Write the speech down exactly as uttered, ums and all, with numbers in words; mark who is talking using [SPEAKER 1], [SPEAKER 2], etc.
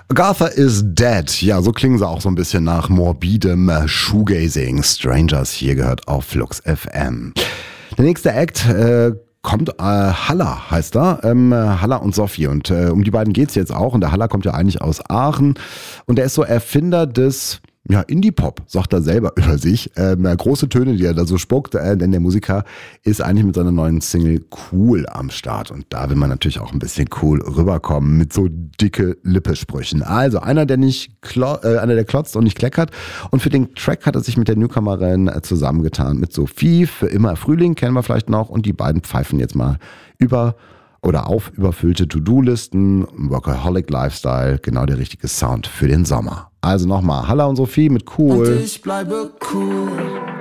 [SPEAKER 1] Agatha is Dead. Ja, so klingen sie auch so ein bisschen nach morbidem Shoegazing. Strangers hier gehört auf Flux F M. Der nächste Act äh, kommt, äh, Halla heißt er, ähm, Halla und Sophie. Und äh, um die beiden geht's jetzt auch. Und der Halla kommt ja eigentlich aus Aachen. Und der ist so Erfinder des... Ja, Indie-Pop, sagt er selber über sich. Ähm, große Töne, die er da so spuckt, äh, denn der Musiker ist eigentlich mit seiner neuen Single cool am Start. Und da will man natürlich auch ein bisschen cool rüberkommen mit so dicke Lippesprüchen. Also einer, der nicht klo- äh, einer, der klotzt und nicht kleckert. Und für den Track hat er sich mit der Newcomerin äh, zusammengetan mit Sophie. Für immer Frühling kennen wir vielleicht noch. Und die beiden pfeifen jetzt mal über oder auf überfüllte To-Do-Listen, Workaholic Lifestyle, genau der richtige Sound für den Sommer. Also nochmal, Halla und Sophie mit Cool.
[SPEAKER 2] Und ich bleibe cool.